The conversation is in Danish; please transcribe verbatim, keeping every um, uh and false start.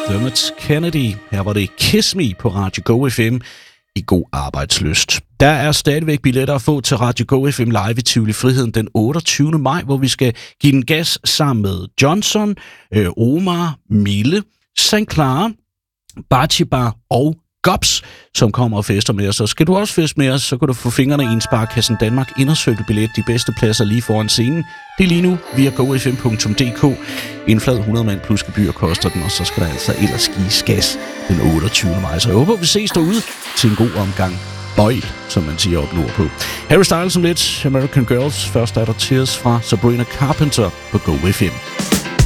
Dermot Kennedy. Her var det Kiss Me på Radio Go F M i god arbejdslyst. Der er stadigvæk billetter at få til Radio Go F M Live i Tivoli Friheden den otteogtyvende maj, hvor vi skal give den gas sammen med Johnson, øh, Omar, Mille, Sankt Clara, Bachibar og Gops, som kommer og fester med os. Så skal du også feste med os, så kan du få fingrene i en Sparkassen Danmark indercirkelbillet. De bedste pladser lige foran scenen. Det er lige nu via go f m punktum d k. En flad hundrede mand plus gebyr koster den, og så skal der altså ellers gives gas den otteogtyvende maj. Så jeg håber, vi ses derude til en god omgang bøjl, som man siger op nordpå. Harry Styles om lidt, American Girls. Først er der Tears fra Sabrina Carpenter på Go F M.